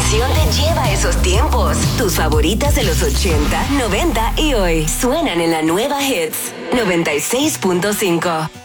canción te lleva a esos tiempos. Tus favoritas de los 80, 90 y hoy suenan en la nueva Hits 96.5.